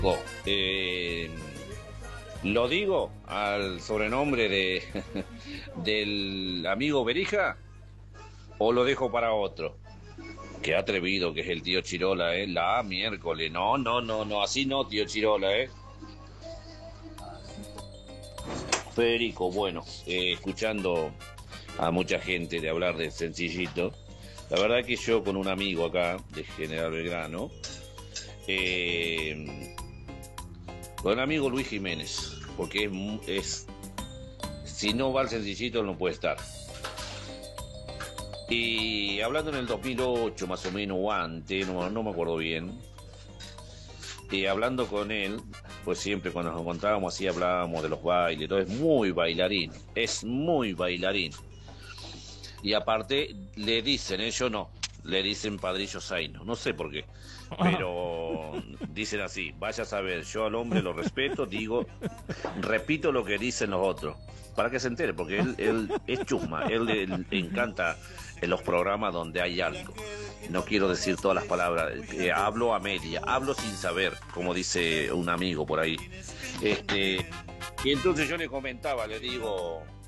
Eh, ¿Lo digo al sobrenombre de del amigo Berija o lo dejo para otro? Qué atrevido que es el tío Chirola, ¿eh? La miércoles. No, no, no, no, así no, tío Chirola, ¿eh? Federico, bueno, escuchando a mucha gente de hablar de Sencillito, la verdad que yo con un amigo acá, de General Belgrano, eh, con un amigo Luis Jiménez, porque si no va al Sencillito no puede estar. Y hablando en el 2008, más o menos, o antes, no me acuerdo bien, y hablando con él, pues siempre cuando nos encontrábamos así hablábamos de los bailes, todo es muy bailarín. Y aparte le dicen, yo no, le dicen Padrillo Zaino, no sé por qué, pero dicen así, vaya a saber, yo al hombre lo respeto, repito lo que dicen los otros, para que se entere, porque él es chusma, él le encanta en los programas donde hay algo. No quiero decir todas las palabras, hablo a media, hablo sin saber, como dice un amigo por ahí. Y entonces yo le comentaba, le digo,